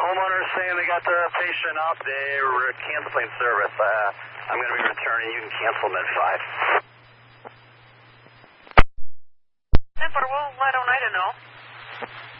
homeowner's saying they got the patient up. They're canceling service. I'm going to be returning. You can cancel them at 5. We'll let Oneida know.